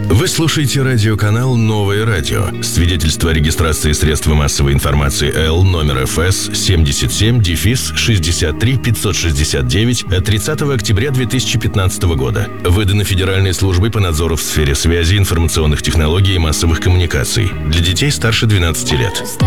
Вы слушаете радиоканал «Новое радио». Свидетельство о регистрации средства массовой информации Л номер ФС 77-63-569 от 30 октября 2015 года. Выдано Федеральной службой по надзору в сфере связи, информационных технологий и массовых коммуникаций. Для детей старше 12 лет.